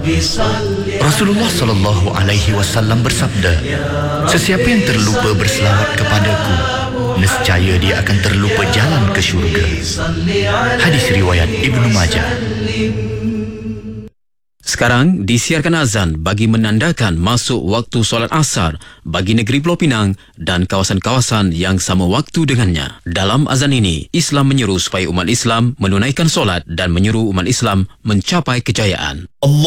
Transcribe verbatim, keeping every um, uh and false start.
Rasulullah sallallahu alaihi wasallam bersabda, sesiapa yang terlupa berselawat kepadaku, nescaya dia akan terlupa jalan ke syurga. Hadis riwayat Ibnu Majah. Sekarang disiarkan azan bagi menandakan masuk waktu solat asar bagi negeri Pulau Pinang dan kawasan-kawasan yang sama waktu dengannya. Dalam azan ini, Islam menyeru supaya umat Islam menunaikan solat dan menyeru umat Islam mencapai kejayaan. Allah